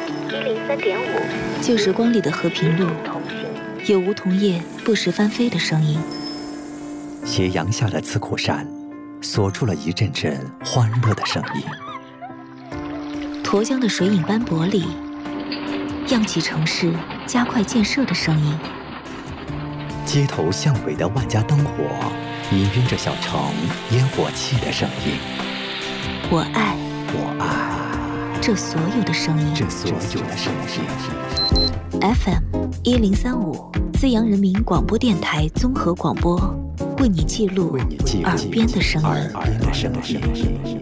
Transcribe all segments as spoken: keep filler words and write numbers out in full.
一零三点五， 旧时光里的和平路，有梧桐叶不时翻飞的声音。 斜阳下的刺口山，锁住了一阵阵欢乐的声音。 沱江的水影斑驳里，漾起城市加快建设的声音。 街头巷尾的万家灯火，氤氲着小城烟火气的声音。 我爱， 我爱这所有的声音， 这所有的声音。 F M 一零三五，资阳人民广播电台综合广播，为你记录耳边的声音。 耳边的声音。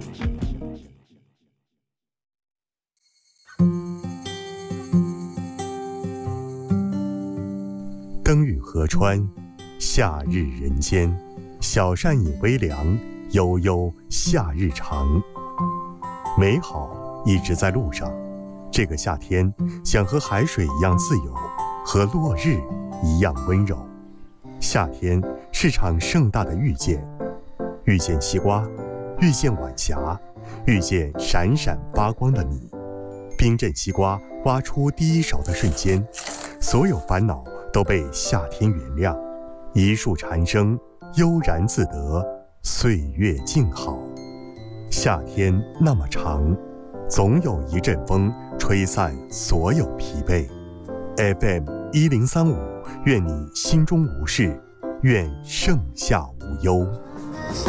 灯雨河川，夏日人间，小扇饮微凉，悠悠夏日长。美好一直在路上，这个夏天想和海水一样自由，和落日一样温柔。夏天是场盛大的遇见，遇见西瓜，遇见晚霞，遇见闪闪发光的你。冰镇西瓜挖出第一勺的瞬间，所有烦恼都被夏天原谅，一树蝉声悠然自得，岁月静好。夏天那么长，总有一阵风吹散所有疲惫。 F M 一零三五，愿你心中无事，愿盛夏无忧。